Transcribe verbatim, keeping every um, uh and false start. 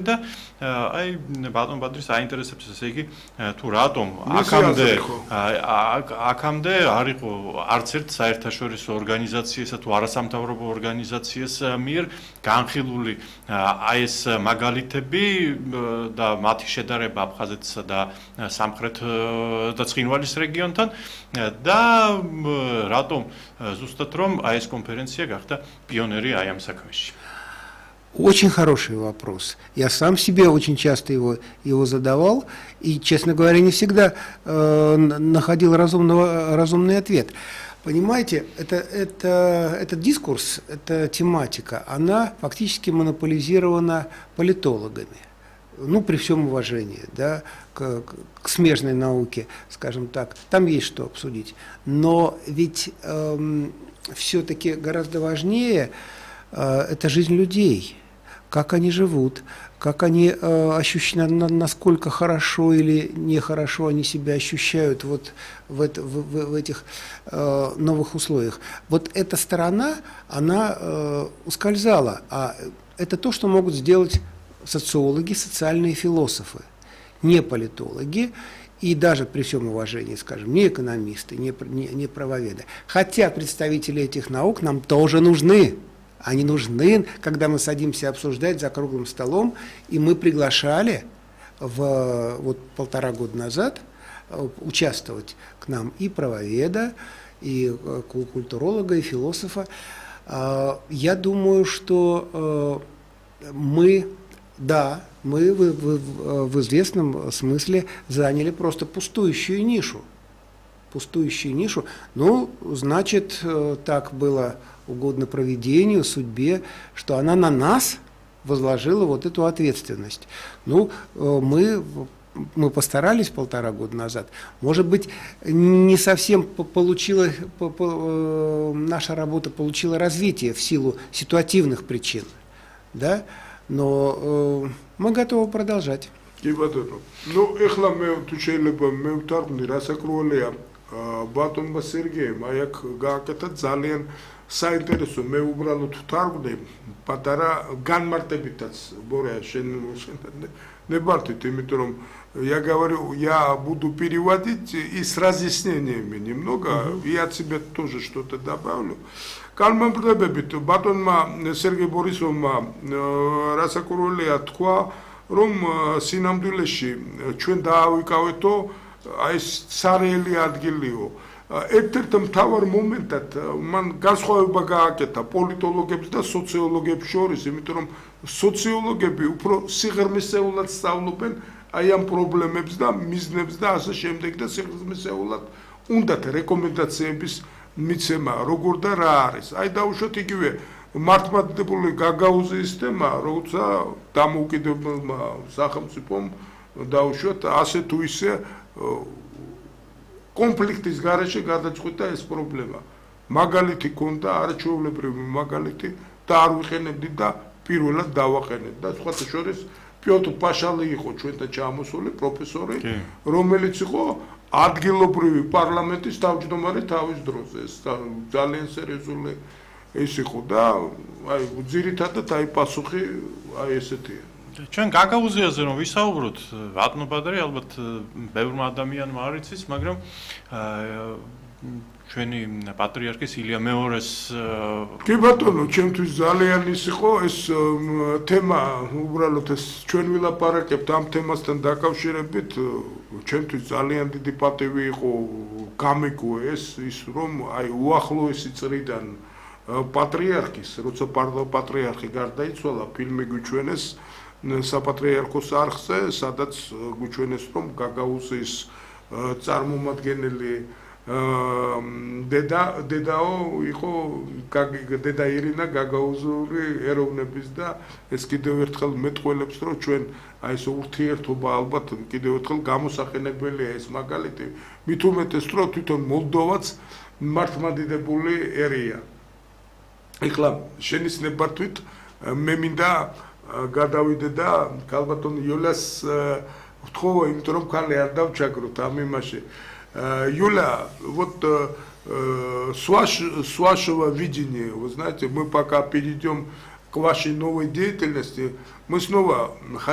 და აი ბატონ ბადრის აინტერესებს ესე იგი თუ რატომ აქამდე აქამდე არ იყო არც ერთ საერთაშორისო ორგანიზაციასა თუ არასამთავრობო ორგანიზაციას მიერ განხილული აი ეს მაგალითები და მათი შედარება აფხაზეთსა და სამხრეთ და ცხინვალის რეგიონთან და რატომ ზუსტად რომ აი ეს конференция гахта пионери აი ამ საქმეში. Очень хороший вопрос. Я сам себе очень часто его, его задавал и, честно говоря, не всегда э, находил разумного, разумный ответ. Понимаете, это, это, этот дискурс, эта тематика, она фактически монополизирована политологами. Ну, при всем уважении, да, к, к смежной науке, скажем так, там есть что обсудить. Но ведь эм, все-таки гораздо важнее э, это жизнь людей, как они живут, как они э, ощущают, насколько хорошо или нехорошо они себя ощущают вот в, это, в, в, в этих э, новых условиях. Вот эта сторона, она э, ускользала, а это то, что могут сделать социологи, социальные философы, не политологи и даже при всем уважении, скажем, не экономисты, не, не, не правоведы. Хотя представители этих наук нам тоже нужны. Они нужны, когда мы садимся обсуждать за круглым столом, и мы приглашали в, вот, полтора года назад участвовать к нам и правоведа, и культуролога, и философа. Я думаю, что мы... Да, мы в, в, в известном смысле заняли просто пустующую нишу. Пустующую нишу. Ну, значит, так было угодно провидению, судьбе, что она на нас возложила вот эту ответственность. Ну, мы, мы постарались полтора года назад. Может быть, не совсем получила, наша работа получила развитие в силу ситуативных причин, да? Но э, мы готовы продолжать. Ну, ეხლა მე თუ შეიძლება მე ვთარგმნი რასაკრუელია ბატონმა სერგეიმ აი აქ გააკეთა ძალიან საინტერესო მე უბრალოდ ვთარგმნი პატარა განმარტებითაც ბორია შენ небартит, იმიტომ რომ я говорю, я буду переводить и с разъяснениями немного, я тебе тоже что-то добавлю. Კალმამბრდებებით ბატონმა სერგეი ბორისოვმა რასაკურველია თქვა, რომ სინამდვილეში ჩვენ დაავიკავეთო აი ეს სარეელი ადგილიო. ერთ-ერთ მთავარ მომენტად მან განსხვავება გააკეთა პოლიტოლოგებს და სოციოლოგებს შორის, იმიტომ რომ სოციოლოგები უფრო სიღრმისეულად სწავლობენ აი ამ პრობლემებს და მიზნებს და ასე შემდეგ და სიღრმისეულად უნდათ რეკომენდაციების მიცემა როგორ და რა არის. აი დაუშვათ იგივე მართლმადიდებელი გაგაუზის თემა, როცა დამოუკიდებელმა სახელმწიფომ დაუშვათ ასე თუ ისე კონფლიქტის გარეშე გადაწყვიტა ეს პრობლემა. მაგალითი ქონდა, არაჩვეულებრივი მაგალითი და არ ვიყენებდი და პირველად დავაყენეთ და სხვათა შორის პიოტრ პაშალი იყო ჩვენთან ჩამოსული პროფესორი, რომელიც იყო ადგილობრივი პარლამენტის თავმჯდომარე თავის დროზე. ეს ძალიან სერიოზული ის იყო და აი ძირითადად აი პასუხი აი ესეთია. ჩვენ გაგაუზიაზე რომ ვისაუბროთ, ბატონო ბადრი ალბათ ბევრმა ადამიანმა არ იცის, მაგრამ ჩვენი პატრიარქის ილია მეორეს კი ბატონო, ჩემთვის ძალიან ის იყო ეს თემა, უბრალოდ ეს ჩვენ ვილაპარაკებთ ამ თემასთან დაკავშირებით, ჩემთვის ძალიან დიდი პატივი იყო გამიგო ეს ის რომ აი უახლოესი წრიდან პატრიარქის, როცა პატრიარქი გარდაიცვალა, ფილმი გვიჩვენეს საპატრიარქოს არხზე, სადაც გვიჩვენეს რომ გაგაუზის წარმომადგენელი დედა დედაო იყო დედა ირინა გაგაუზური ეროვნების და ეს კიდევ ერთხელ მეტყველებს რომ ჩვენ აი ეს ურთიერთობა ალბათ კიდევ ერთხელ გამოსახენებელია ეს მაგალითი მით უმეტეს რომ თვითონ მოლდოვაც მართლმადიდებული ერია. ეხლა შენის ნებართვით მე მინდა გადავიდე და ქალბატონ იოლას ვთხოვო, იმიტომ რომ ქალი არ დავჩაგროთ ამ имаше. Юля, вот э, с, ваш, с вашего видения, вы знаете, мы пока перейдем к вашей новой деятельности, мы снова